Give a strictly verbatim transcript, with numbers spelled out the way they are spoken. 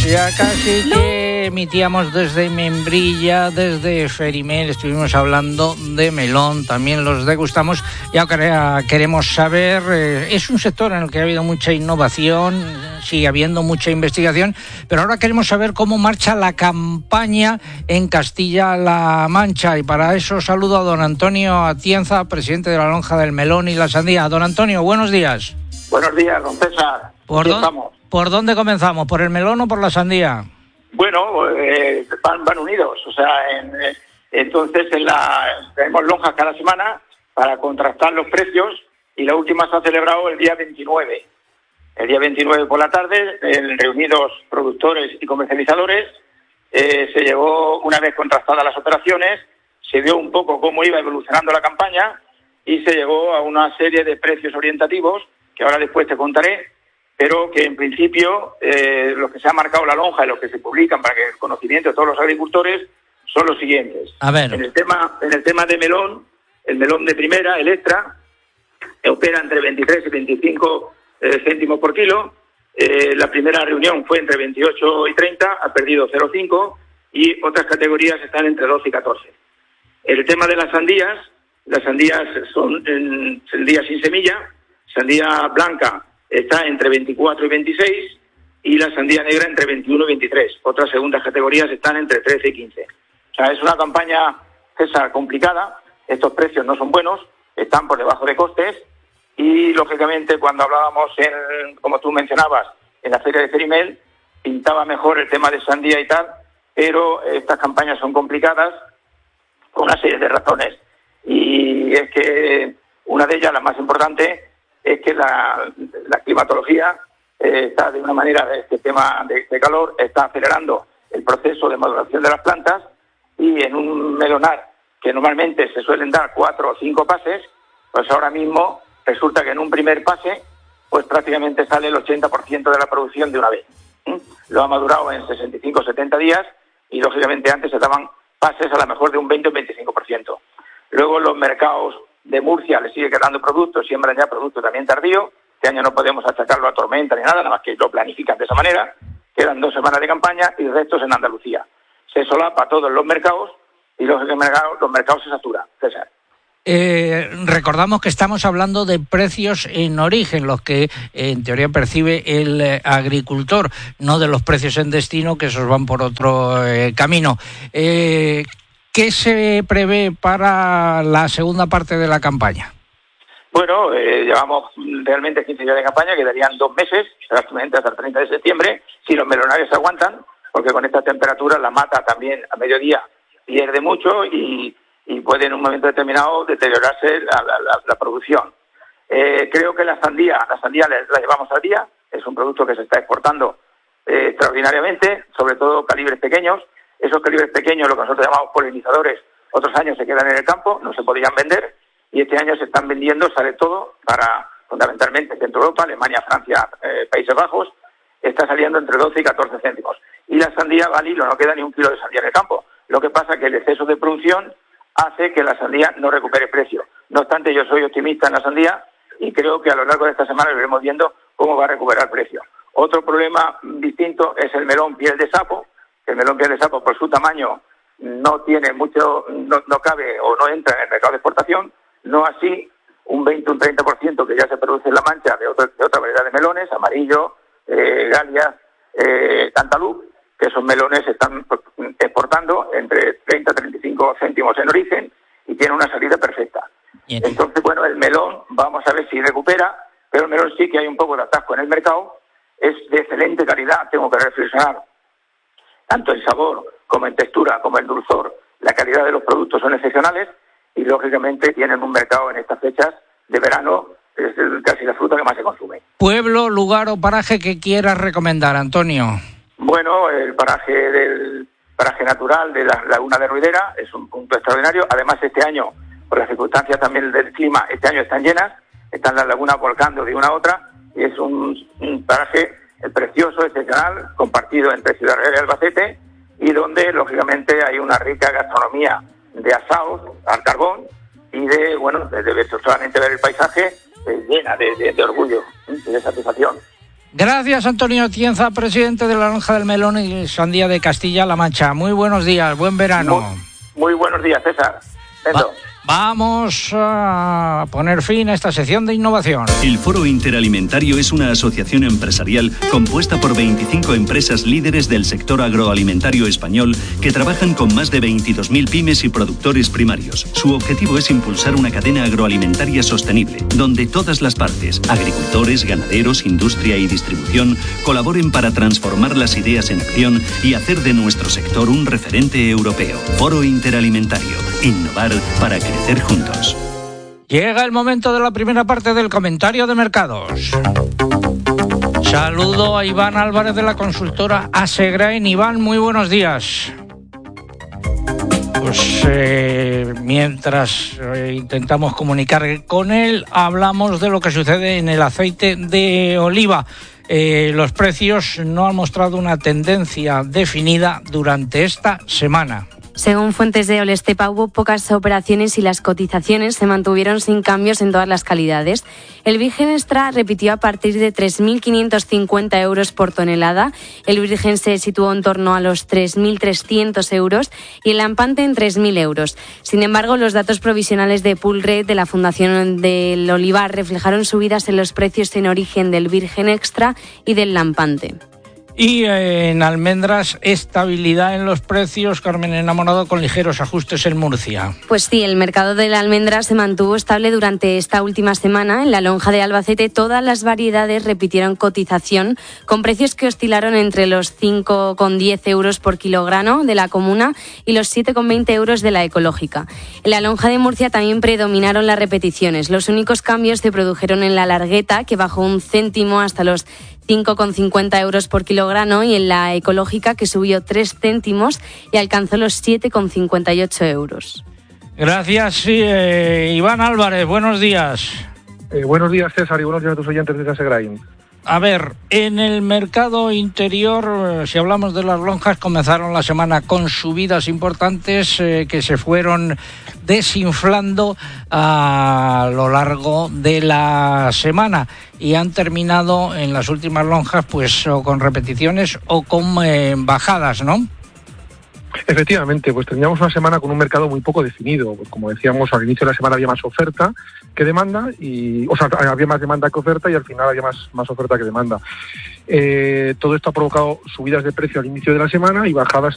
Ya casi que emitíamos desde Membrilla, desde Ferimel, estuvimos hablando de melón, también los degustamos. Y ahora queremos saber, eh, es un sector en el que ha habido mucha innovación, sigue habiendo mucha investigación, pero ahora queremos saber cómo marcha la campaña en Castilla-La Mancha. Y para eso saludo a don Antonio Atienza, presidente de la Lonja del Melón y la Sandía. Don Antonio, buenos días. Buenos días, don César. ¿Por, dónde, ¿Por dónde comenzamos? ¿Por el melón o por la sandía? Bueno, eh, van, van unidos. O sea, en, eh, entonces en la, tenemos lonjas cada semana para contrastar los precios y la última se ha celebrado el día veintinueve. El día veintinueve por la tarde, en reunidos productores y comercializadores, eh, se llevó, una vez contrastadas las operaciones, se vio un poco cómo iba evolucionando la campaña y se llegó a una serie de precios orientativos que ahora después te contaré, pero que en principio eh, los que se ha marcado la lonja y los que se publican para que el conocimiento de todos los agricultores son los siguientes. A ver. En el tema, en el tema de melón, el melón de primera, el extra, opera entre veintitrés y veinticinco eh, céntimos por kilo. Eh, la primera reunión fue entre veintiocho y treinta, ha perdido cero coma cinco y otras categorías están entre doce y catorce. El tema de las sandías, las sandías son en, sandías sin semilla. Sandía blanca está entre veinticuatro y veintiséis y la sandía negra entre veintiuno y veintitrés. Otras segundas categorías están entre trece y quince. O sea, es una campaña, César, complicada. Estos precios no son buenos, están por debajo de costes y, lógicamente, cuando hablábamos, en, como tú mencionabas, en la feria de Ferimel, pintaba mejor el tema de sandía y tal, pero estas campañas son complicadas por una serie de razones. Y es que una de ellas, la más importante, es que la, la climatología eh, está de una manera, este tema de, de calor está acelerando el proceso de maduración de las plantas y en un melonar que normalmente se suelen dar cuatro o cinco pases, pues ahora mismo resulta que en un primer pase pues prácticamente sale el ochenta por ciento de la producción de una vez. ¿Mm? Lo ha madurado en sesenta y cinco a setenta días y lógicamente antes se daban pases a lo mejor de un veinte o veinticinco por ciento. Luego los mercados de Murcia le sigue quedando productos, siembran ya producto también tardío. Este año no podemos achacarlo a tormenta ni nada, nada más que lo planifican de esa manera. Quedan dos semanas de campaña y restos en Andalucía. Se solapa todos los mercados y los mercados, los mercados se saturan. César. Eh, recordamos que estamos hablando de precios en origen, los que eh, en teoría percibe el eh, agricultor, no de los precios en destino, que esos van por otro eh, camino. Eh, ¿Qué se prevé para la segunda parte de la campaña? Bueno, eh, llevamos realmente quince días de campaña, quedarían dos meses, prácticamente hasta el treinta de septiembre, si los melonares se aguantan, porque con estas temperaturas la mata también a mediodía pierde mucho y, y puede en un momento determinado deteriorarse la, la, la, la producción. Eh, creo que la sandía, la sandía la, la llevamos al día, es un producto que se está exportando eh, extraordinariamente, sobre todo calibres pequeños. Esos calibres pequeños, lo que nosotros llamamos polinizadores, otros años se quedan en el campo, no se podían vender, y este año se están vendiendo, sale todo, para fundamentalmente Centro Europa, Alemania, Francia, eh, Países Bajos, está saliendo entre doce y catorce céntimos. Y la sandía va al hilo, no queda ni un kilo de sandía en el campo. Lo que pasa es que el exceso de producción hace que la sandía no recupere precio. No obstante, yo soy optimista en la sandía y creo que a lo largo de esta semana iremos viendo cómo va a recuperar precio. Otro problema distinto es el melón piel de sapo. El melón piel de sapo, por su tamaño, no tiene mucho, no, no cabe o no entra en el mercado de exportación, no así un veinte o un treinta por ciento que ya se produce en La Mancha de otra, de otra variedad de melones, amarillo, eh, Galia, eh, Cantaloupe, que esos melones se están exportando entre treinta a treinta y cinco céntimos en origen y tienen una salida perfecta. Bien. Entonces, bueno, el melón, vamos a ver si recupera, pero el melón sí que hay un poco de atasco en el mercado, es de excelente calidad, tengo que reflexionar, tanto en sabor como en textura, como en dulzor, la calidad de los productos son excepcionales y, lógicamente, tienen un mercado en estas fechas de verano, es casi la fruta que más se consume. ¿Pueblo, lugar o paraje que quieras recomendar, Antonio? Bueno, el paraje del paraje natural de la Laguna de Ruidera es un punto extraordinario. Además, este año, por las circunstancias también del clima, este año están llenas, están las lagunas volcando de una a otra y es un, un paraje precioso, excepcional, compartido entre Ciudad Real y Albacete y donde, lógicamente, hay una rica gastronomía de asados al carbón y de, bueno, de, de solamente ver el paisaje eh, llena de, de, de orgullo y de satisfacción. Gracias, Antonio Tienza, presidente de la Lonja del Melón y Sandía de Castilla-La Mancha. Muy buenos días, buen verano. Muy, muy buenos días, César. Va- Vamos a poner fin a esta sección de innovación. El Foro Interalimentario es una asociación empresarial compuesta por veinticinco empresas líderes del sector agroalimentario español que trabajan con más de veintidós mil pymes y productores primarios. Su objetivo es impulsar una cadena agroalimentaria sostenible, donde todas las partes, agricultores, ganaderos, industria y distribución, colaboren para transformar las ideas en acción y hacer de nuestro sector un referente europeo. Foro Interalimentario. Innovar para crecer juntos. Llega el momento de la primera parte del comentario de mercados. Saludo a Iván Álvarez de la consultora Asegrain. Iván, muy buenos días. Pues eh, mientras eh, intentamos comunicar con él, hablamos de lo que sucede en el aceite de oliva. Eh, los precios no han mostrado una tendencia definida durante esta semana. Según fuentes de Olestepa, hubo pocas operaciones y las cotizaciones se mantuvieron sin cambios en todas las calidades. El virgen extra repitió a partir de tres mil quinientos cincuenta euros por tonelada, el virgen se situó en torno a los tres mil trescientos euros y el lampante en tres mil euros. Sin embargo, los datos provisionales de Poolred de la Fundación del Olivar reflejaron subidas en los precios en origen del virgen extra y del lampante. Y eh, en almendras, estabilidad en los precios, Carmen Enamorado, con ligeros ajustes en Murcia. Pues sí, el mercado de la almendra se mantuvo estable durante esta última semana. En la lonja de Albacete todas las variedades repitieron cotización, con precios que oscilaron entre los cinco con diez euros por kilogramo de la comuna y los siete con veinte euros de la ecológica. En la lonja de Murcia también predominaron las repeticiones. Los únicos cambios se produjeron en la largueta, que bajó un céntimo hasta los cinco con cincuenta euros por kilogramo, y en la ecológica, que subió tres céntimos y alcanzó los siete con cincuenta y ocho euros. Gracias, sí, eh, Iván Álvarez, buenos días. Eh, buenos días, César, y buenos días a tus oyentes de Asegrain. A ver, en el mercado interior, si hablamos de las lonjas, comenzaron la semana con subidas importantes eh, que se fueron desinflando a lo largo de la semana y han terminado en las últimas lonjas pues o con repeticiones o con eh, bajadas, ¿no? Efectivamente, pues teníamos una semana con un mercado muy poco definido. Pues como decíamos, al inicio de la semana había más oferta que demanda, y, o sea, había más demanda que oferta y al final había más, más oferta que demanda. Eh, todo esto ha provocado subidas de precio al inicio de la semana y bajadas